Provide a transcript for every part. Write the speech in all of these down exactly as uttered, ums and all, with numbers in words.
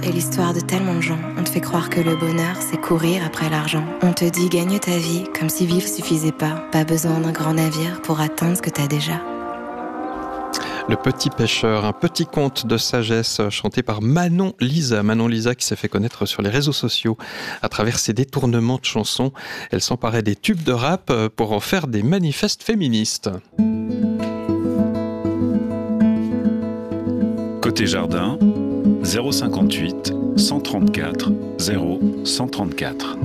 est l'histoire de tellement de gens. On te fait croire que le bonheur, c'est courir après l'argent. On te dit gagne ta vie, comme si vivre suffisait pas. Pas besoin d'un grand navire pour atteindre ce que t'as déjà. Le Petit Pêcheur, un petit conte de sagesse chanté par Manon Lisa. Manon Lisa qui s'est fait connaître sur les réseaux sociaux à travers ses détournements de chansons. Elle s'emparait des tubes de rap pour en faire des manifestes féministes. Côté jardin, zéro cinquante-huit cent trente-quatre zéro cent trente-quatre.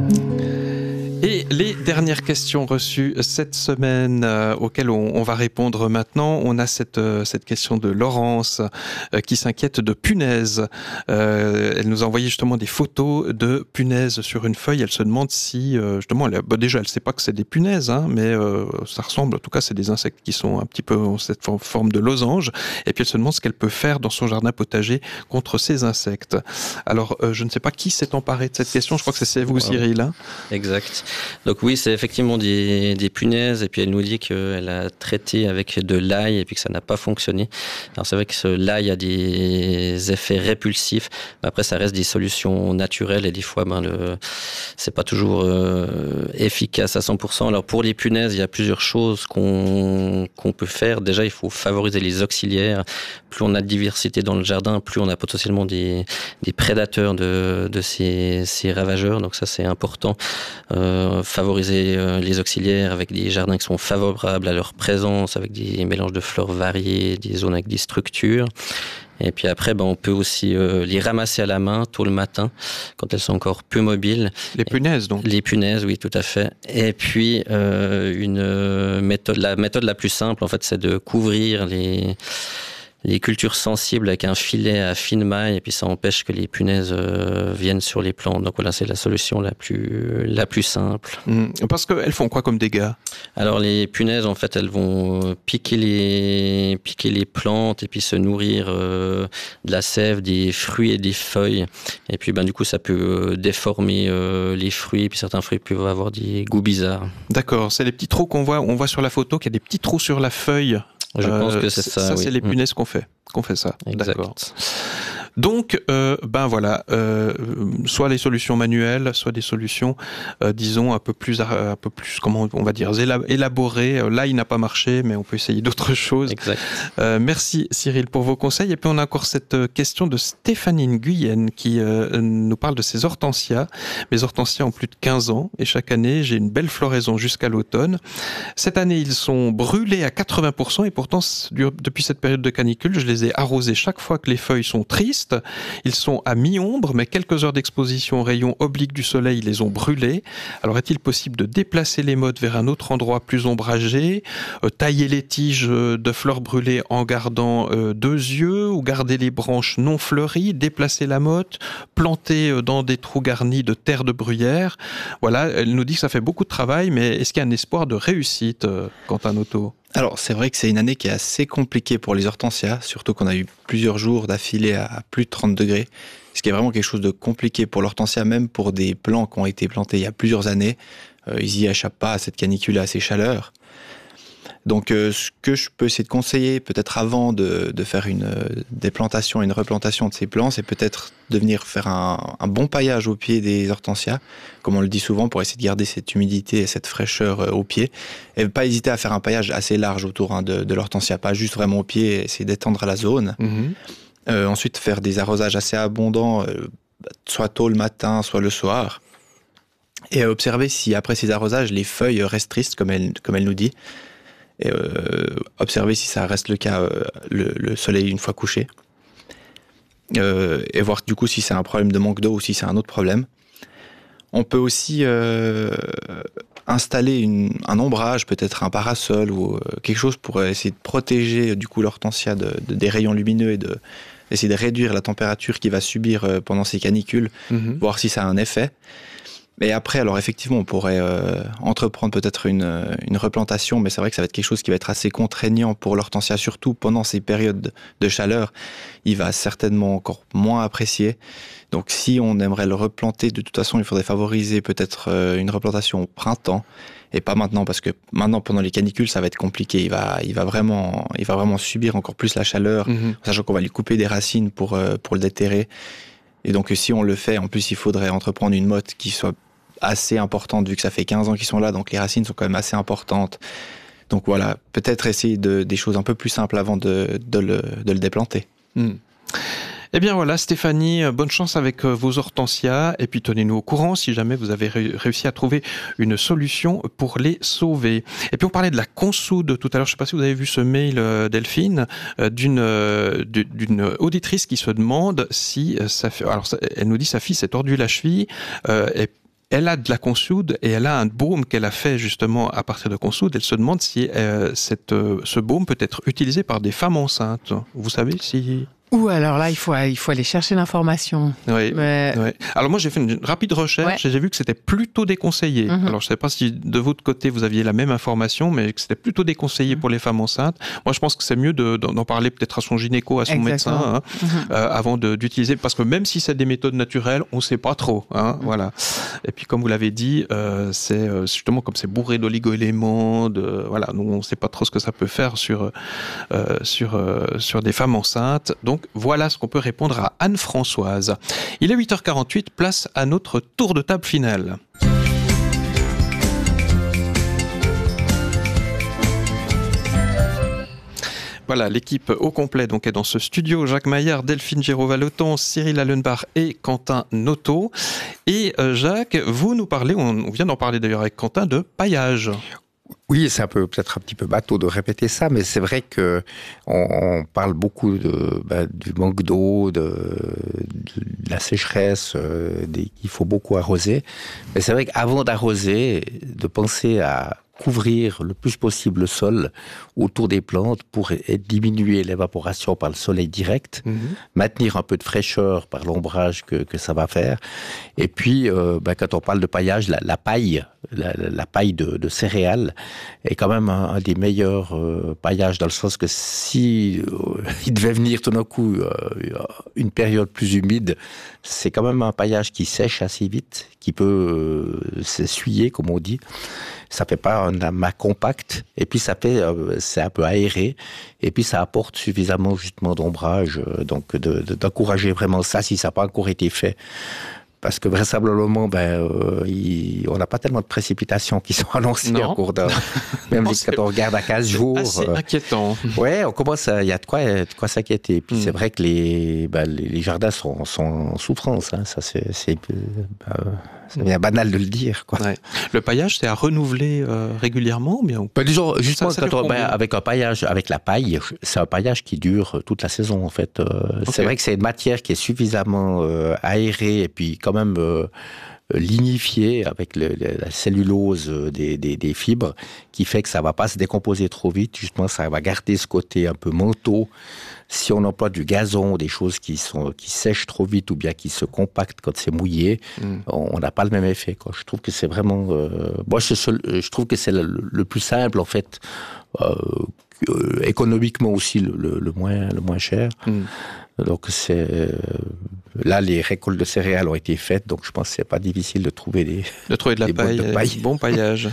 Et les dernières questions reçues cette semaine euh, auxquelles on, on va répondre maintenant. On a cette, euh, cette question de Laurence euh, qui s'inquiète de punaises. Euh, elle nous a envoyé justement des photos de punaises sur une feuille. Elle se demande si, euh, justement, elle, bah déjà elle ne sait pas que c'est des punaises, hein, mais euh, ça ressemble, en tout cas c'est des insectes qui sont un petit peu en cette forme de losange. Et puis elle se demande ce qu'elle peut faire dans son jardin potager contre ces insectes. Alors euh, je ne sais pas qui s'est emparé de cette question. Je crois que c'est vous, Cyril. Hein. Exact. Donc oui, c'est effectivement des, des punaises, et puis elle nous dit qu'elle a traité avec de l'ail et puis que ça n'a pas fonctionné. Alors c'est vrai que l'ail a des effets répulsifs, mais après ça reste des solutions naturelles et des fois ben, le, c'est pas toujours euh, efficace à cent pour cent. Alors pour les punaises, il y a plusieurs choses qu'on, qu'on peut faire. Déjà, il faut favoriser les auxiliaires. Plus on a de diversité dans le jardin, plus on a potentiellement des, des prédateurs de, de ces, ces ravageurs, donc ça c'est important. Euh, favoriser euh, les auxiliaires avec des jardins qui sont favorables à leur présence, avec des mélanges de fleurs variées, des zones avec des structures. Et puis après, ben, on peut aussi euh, les ramasser à la main tôt le matin, quand elles sont encore peu mobiles. Les punaises, donc. Les punaises, oui, tout à fait. Et puis, euh, une méthode, la méthode la plus simple, en fait, c'est de couvrir les... les cultures sensibles avec un filet à fine maille, et puis ça empêche que les punaises euh, viennent sur les plantes. Donc voilà, c'est la solution la plus, la plus simple. Mmh. Parce qu'elles font quoi comme dégâts ? Alors les punaises, en fait, elles vont piquer les, piquer les plantes et puis se nourrir euh, de la sève, des fruits et des feuilles. Et puis ben, du coup, ça peut déformer euh, les fruits, et puis certains fruits peuvent avoir des goûts bizarres. D'accord, c'est les petits trous qu'on voit, on voit sur la photo qu'il y a des petits trous sur la feuille. Je euh, pense que c'est ça. Ça, oui. c'est les punaises qu'on fait, qu'on fait ça. Exact. D'accord. Donc, euh, ben voilà, euh, soit les solutions manuelles, soit des solutions, euh, disons un peu plus, un peu plus, comment on va dire, élaborées. Là, il n'a pas marché, mais on peut essayer d'autres choses. Exact. Euh, merci Cyril pour vos conseils. Et puis on a encore cette question de Stéphanie Nguyen qui euh, nous parle de ses hortensias. Mes hortensias ont plus de quinze ans et chaque année j'ai une belle floraison jusqu'à l'automne. Cette année ils sont brûlés à quatre-vingts pour cent et pourtant depuis cette période de canicule, je les ai arrosés chaque fois que les feuilles sont tristes. Ils sont à mi-ombre, mais quelques heures d'exposition aux rayons obliques du soleil les ont brûlés. Alors est-il possible de déplacer les mottes vers un autre endroit plus ombragé, euh, tailler les tiges de fleurs brûlées en gardant euh, deux yeux, ou garder les branches non fleuries, déplacer la motte, planter dans des trous garnis de terre de bruyère? Voilà, elle nous dit que ça fait beaucoup de travail, mais est-ce qu'il y a un espoir de réussite, euh, Quentin Noto ? Alors, c'est vrai que c'est une année qui est assez compliquée pour les hortensias, surtout qu'on a eu plusieurs jours d'affilée à plus de trente degrés, ce qui est vraiment quelque chose de compliqué pour l'hortensia, même pour des plants qui ont été plantés il y a plusieurs années. Euh, ils n'y échappent pas à cette canicule et à ces chaleurs. Donc, euh, ce que je peux essayer de conseiller, peut-être avant de, de faire une euh, déplantation, une replantation de ces plants, c'est peut-être de venir faire un, un bon paillage au pied des hortensias, comme on le dit souvent, pour essayer de garder cette humidité et cette fraîcheur euh, au pied. Et pas hésiter à faire un paillage assez large autour hein, de, de l'hortensia, pas juste vraiment au pied, essayer d'étendre la zone. Mmh. Euh, ensuite, faire des arrosages assez abondants, euh, soit tôt le matin, soit le soir. Et observer si, après ces arrosages, les feuilles restent tristes, comme elle, comme elle nous dit. Et euh, observer si ça reste le cas euh, le, le soleil une fois couché. Euh, et voir du coup si c'est un problème de manque d'eau ou si c'est un autre problème. On peut aussi euh, installer une, un ombrage, peut-être un parasol ou euh, quelque chose pour essayer de protéger du coup l'hortensia de, de, des rayons lumineux et de, essayer de réduire la température qu'il va subir euh, pendant ces canicules, mmh. voir si ça a un effet. Et après, alors effectivement, on pourrait euh, entreprendre peut-être une, une replantation, mais c'est vrai que ça va être quelque chose qui va être assez contraignant pour l'hortensia, surtout pendant ces périodes de chaleur. Il va certainement encore moins apprécier. Donc si on aimerait le replanter, de toute façon, il faudrait favoriser peut-être euh, une replantation au printemps, et pas maintenant, parce que maintenant, pendant les canicules, ça va être compliqué. Il va, il va, vraiment, il va vraiment subir encore plus la chaleur, mmh. sachant qu'on va lui couper des racines pour, euh, pour le déterrer. Et donc si on le fait, en plus il faudrait entreprendre une motte qui soit assez importante vu que ça fait quinze ans qu'ils sont là, donc les racines sont quand même assez importantes. Donc voilà, peut-être essayer de, des choses un peu plus simples avant de, de, le, de le déplanter. Mmh. Eh bien voilà, Stéphanie, bonne chance avec vos hortensias et puis tenez-nous au courant si jamais vous avez réussi à trouver une solution pour les sauver. Et puis on parlait de la consoude tout à l'heure, je ne sais pas si vous avez vu ce mail, Delphine, d'une, d'une auditrice qui se demande si ça fait... Alors elle nous dit sa fille s'est tordue la cheville euh, et elle a de la consoude et elle a un baume qu'elle a fait justement à partir de consoude. Elle se demande si euh, cette, euh, ce baume peut être utilisé par des femmes enceintes. Vous savez si... Ou alors là, il faut, il faut aller chercher l'information. Oui, Mais... oui. Alors moi, j'ai fait une rapide recherche ouais. et j'ai vu que c'était plutôt déconseillé. Mm-hmm. Alors je ne sais pas si de votre côté, vous aviez la même information, mais que c'était plutôt déconseillé mm-hmm. pour les femmes enceintes. Moi, je pense que c'est mieux de, d'en parler peut-être à son gynéco, à son Exactement. médecin, hein, mm-hmm. euh, avant de, d'utiliser, parce que même si c'est des méthodes naturelles, on ne sait pas trop. Hein, mm-hmm. Voilà. Et puis comme vous l'avez dit, euh, c'est justement comme c'est bourré d'oligo-éléments, de, voilà, donc on ne sait pas trop ce que ça peut faire sur, euh, sur, euh, sur des femmes enceintes. Donc, voilà ce qu'on peut répondre à Anne-Françoise. Il est huit heures quarante-huit, place à notre tour de table final. Voilà, l'équipe au complet donc, est dans ce studio. Jacques Maillard, Delphine Giraud-Vallotton, Cyril Allenbach et Quentin Noto. Et euh, Jacques, vous nous parlez, on vient d'en parler d'ailleurs avec Quentin, de paillage. Oui, c'est un peu, peut-être un petit peu bateau de répéter ça, mais c'est vrai que on, on parle beaucoup de, bah, du manque d'eau, de, de la sécheresse, euh, des, il faut beaucoup arroser. Mais c'est vrai qu'avant d'arroser, de penser à couvrir le plus possible le sol autour des plantes pour diminuer l'évaporation par le soleil direct, mmh. maintenir un peu de fraîcheur par l'ombrage que, que ça va faire. Et puis, euh, ben, quand on parle de paillage, la, la paille, la, la paille de, de céréales est quand même un, un des meilleurs euh, paillages, dans le sens que si euh, il devait venir tout d'un coup euh, une période plus humide, c'est quand même un paillage qui sèche assez vite, qui peut euh, s'essuyer, comme on dit. Ça fait pas un amas compact, et puis ça fait, euh, c'est un peu aéré, et puis ça apporte suffisamment justement d'ombrage, euh, donc de, de, d'encourager vraiment ça si ça n'a pas encore été fait. Parce que vraisemblablement, ben, euh, il, on n'a pas tellement de précipitations qui sont annoncées non. en cours d'un. Même non, quand on regarde à quinze jours. C'est euh, inquiétant. Ouais, on commence à, il y a de quoi, de quoi s'inquiéter. Puis mm. c'est vrai que les, ben, les, les jardins sont, sont en souffrance. Hein. Ça, c'est, c'est, ben, c'est bien banal de le dire, quoi. Ouais. Le paillage, c'est à renouveler euh, régulièrement, ou bien? Ben, disons, justement, ça, ça quand on, ben, avec un paillage, avec la paille, c'est un paillage qui dure toute la saison, en fait. Euh, okay. C'est vrai que c'est une matière qui est suffisamment euh, aérée, et puis quand même euh, lignifiée avec le, le, la cellulose des, des, des fibres, qui fait que ça ne va pas se décomposer trop vite. Justement, ça va garder ce côté un peu manteau. Si on emploie du gazon, des choses qui, sont, qui sèchent trop vite ou bien qui se compactent quand c'est mouillé, mm. on n'a pas le même effet, quoi. Je trouve que c'est vraiment... Euh, moi, je, je trouve que c'est le, le plus simple, en fait, euh, euh, économiquement aussi le, le, le, moins, le moins cher. Mm. Donc, c'est, euh, là, les récoltes de céréales ont été faites, donc je pense que c'est pas difficile de trouver des De trouver de la paille, de paille. Bon paillage.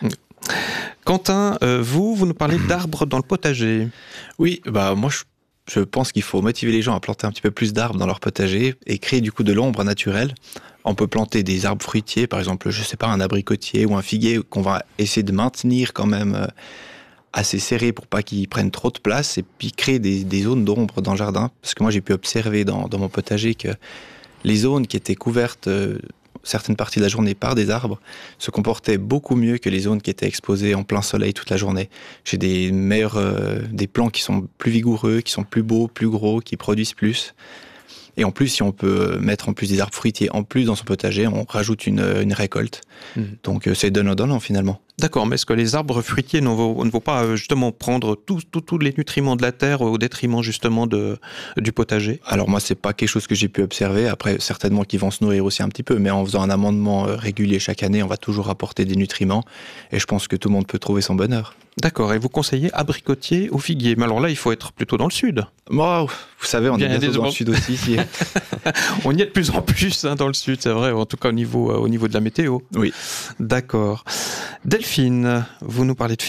Quentin, euh, vous, vous nous parlez d'arbres dans le potager. Oui, bah moi, je, je pense qu'il faut motiver les gens à planter un petit peu plus d'arbres dans leur potager et créer du coup de l'ombre naturelle. On peut planter des arbres fruitiers, par exemple, je sais pas, un abricotier ou un figuier qu'on va essayer de maintenir quand même... Euh, assez serré pour pas qu'ils prennent trop de place, et puis créer des, des zones d'ombre dans le jardin. Parce que moi, j'ai pu observer dans, dans mon potager que les zones qui étaient couvertes euh, certaines parties de la journée par des arbres se comportaient beaucoup mieux que les zones qui étaient exposées en plein soleil toute la journée. J'ai des meilleurs, euh, des plants qui sont plus vigoureux, qui sont plus beaux, plus gros, qui produisent plus. Et en plus, si on peut mettre en plus des arbres fruitiers en plus dans son potager, on rajoute une, une récolte. Mmh. Donc c'est donnant-donnant finalement. D'accord, mais est-ce que les arbres fruitiers ne vont, ne vont pas justement prendre tous tout, tout les nutriments de la terre au détriment justement de, du potager? Alors moi, c'est pas quelque chose que j'ai pu observer. Après, certainement qu'ils vont se nourrir aussi un petit peu, mais en faisant un amendement régulier chaque année, on va toujours apporter des nutriments. Et je pense que tout le monde peut trouver son bonheur. D'accord, et vous conseillez abricotier ou figuier? Mais alors là, il faut être plutôt dans le sud. Moi, oh, vous savez, on Bien est bientôt dans le sud aussi. Ici. On y est de plus en plus hein, dans le sud, c'est vrai, en tout cas au niveau, euh, au niveau de la météo. Oui. D'accord. Delphine, vous nous parlez de figues?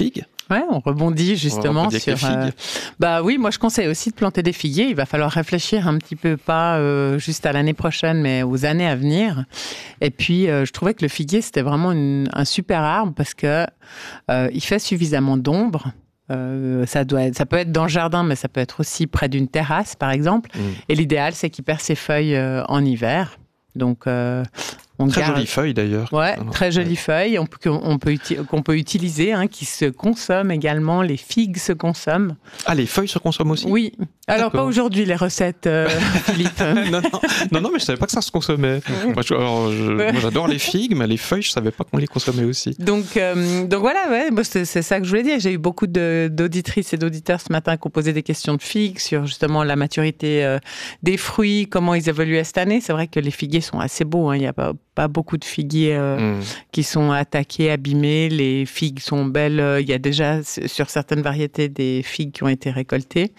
Ouais, on rebondit justement on sur. Euh, bah oui, moi je conseille aussi de planter des figuiers. Il va falloir réfléchir un petit peu, pas euh, juste à l'année prochaine, mais aux années à venir. Et puis, euh, je trouvais que le figuier c'était vraiment une, un super arbre parce que euh, il fait suffisamment d'ombre. Euh, ça doit être, ça peut être dans le jardin, mais ça peut être aussi près d'une terrasse, par exemple. Mmh. Et l'idéal, c'est qu'il perd ses feuilles euh, en hiver. Donc, euh, on très garde... jolies feuilles d'ailleurs. Ouais, très jolies ouais. feuilles on peut, qu'on, peut uti... qu'on peut utiliser, hein, qui se consomment également. Les figues se consomment. Ah, les feuilles se consomment aussi ? Oui. Alors, D'accord. pas aujourd'hui, les recettes, euh, Philippe. non, non, non, non, mais je savais pas que ça se consommait. Moi, je, alors, je, moi, j'adore les figues, mais les feuilles, je savais pas qu'on les consommait aussi. Donc, euh, donc voilà, ouais, moi, c'est, c'est ça que je voulais dire. J'ai eu beaucoup de, d'auditrices et d'auditeurs ce matin qui ont posé des questions de figues sur justement la maturité euh, des fruits, comment ils évoluaient cette année. C'est vrai que les figuiers sont assez beaux. Hein. Il n'y a pas, pas beaucoup de figuiers euh, mmh. qui sont attaqués, abîmés. Les figues sont belles. Il y a déjà sur certaines variétés des figues qui ont été récoltées.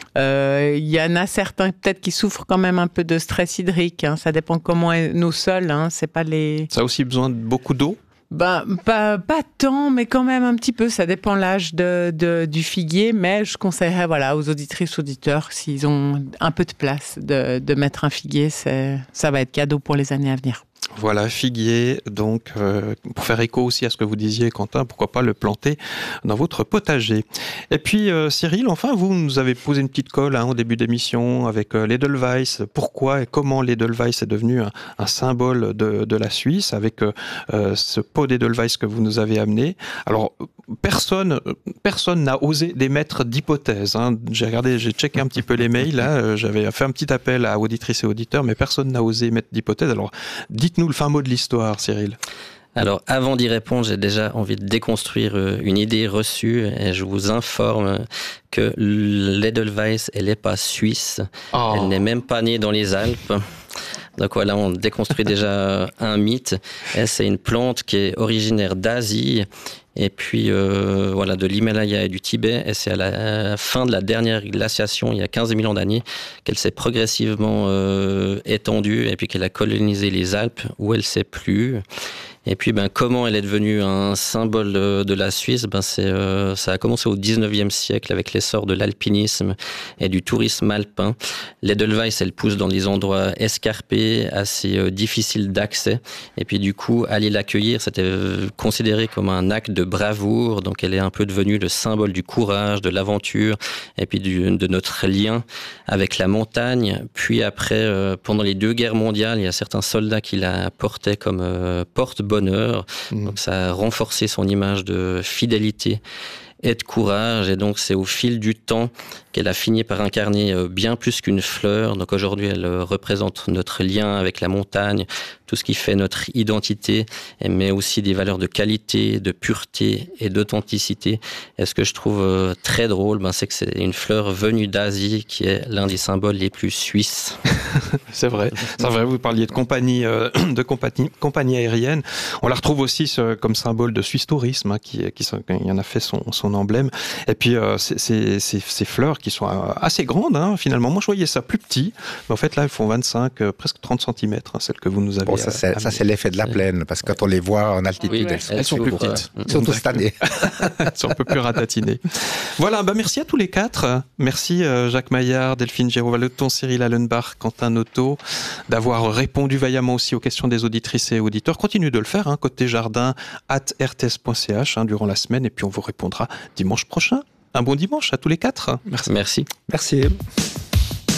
Euh, il y en a certains peut-être qui souffrent quand même un peu de stress hydrique. Hein. Ça dépend comment est nos sols. Hein. C'est pas les. Ça a aussi besoin de beaucoup d'eau. Ben, pas, pas tant, mais quand même un petit peu. Ça dépend l'âge de, de, du figuier. Mais je conseillerais voilà, aux auditrices, auditeurs, s'ils ont un peu de place, de, de mettre un figuier. C'est, ça va être cadeau pour les années à venir. Voilà, figuier, donc euh, pour faire écho aussi à ce que vous disiez, Quentin, pourquoi pas le planter dans votre potager. Et puis euh, Cyril, enfin, vous nous avez posé une petite colle hein, au début d'émission avec euh, l'Edelweiss. Pourquoi et comment l'Edelweiss est devenu un, un symbole de, de la Suisse avec euh, ce pot d'Edelweiss que vous nous avez amené. Alors, personne personne n'a osé d'émettre d'hypothèse. Hein. J'ai regardé, j'ai checké un petit peu les mails, là, euh, j'avais fait un petit appel à auditrices et auditeurs, mais personne n'a osé émettre d'hypothèse. Alors, dites-nous le fin mot de l'histoire, Cyril. Alors, avant d'y répondre, j'ai déjà envie de déconstruire une idée reçue et je vous informe que l'Edelweiss, elle n'est pas suisse. Oh. Elle n'est même pas née dans les Alpes. Donc voilà, on déconstruit déjà un mythe. Et c'est une plante qui est originaire d'Asie et puis euh, voilà, de l'Himalaya et du Tibet. Et c'est à la fin de la dernière glaciation, il y a quinze mille ans d'années, qu'elle s'est progressivement euh, étendue et puis qu'elle a colonisé les Alpes où elle ne s'est plus. Et puis, ben, comment elle est devenue un symbole de la Suisse, ben, c'est, euh, ça a commencé au dix-neuvième siècle avec l'essor de l'alpinisme et du tourisme alpin. L'Edelweiss, elle pousse dans des endroits escarpés, assez euh, difficiles d'accès. Et puis, du coup, aller l'accueillir, c'était euh, considéré comme un acte de bravoure. Donc, elle est un peu devenue le symbole du courage, de l'aventure et puis du, de notre lien avec la montagne. Puis après, euh, pendant les deux guerres mondiales, il y a certains soldats qui la portaient comme euh, porte-bonheur. Mmh. Donc ça a renforcé son image de fidélité et de courage. Et donc c'est au fil du temps qu'elle a fini par incarner bien plus qu'une fleur. Donc aujourd'hui, elle représente notre lien avec la montagne, tout ce qui fait notre identité, mais aussi des valeurs de qualité, de pureté et d'authenticité. Et ce que je trouve très drôle, ben, c'est que c'est une fleur venue d'Asie qui est l'un des symboles les plus suisses. C'est vrai. C'est vrai, vous parliez de compagnie, euh, de compagnie, compagnie aérienne. On la retrouve aussi ce, comme symbole de Suisse Tourisme, hein, qui, qui, qui en a fait son, son emblème. Et puis, euh, ces, ces, ces fleurs qui sont assez grandes, hein, finalement. Moi, je voyais ça plus petit. Mais en fait, là, elles font vingt-cinq, euh, presque trente centimètres, hein, celles que vous nous avez. Bon, ça, c'est, ça, c'est l'effet de la plaine, parce que quand on les voit en altitude, oui, elles, sont, elles sont plus petites. Euh, surtout cette année. Elles sont un peu plus ratatinées. Voilà, bah, merci à tous les quatre. Merci euh, Jacques Maillard, Delphine Géraud-Vallotton, Cyril Allenbach, Quentin Noto, d'avoir répondu vaillamment aussi aux questions des auditrices et auditeurs. Continuez de le faire, hein, côté jardin, arobase r t s point c h, hein, durant la semaine, et puis on vous répondra dimanche prochain. Un bon dimanche à tous les quatre. Merci. Merci. Merci.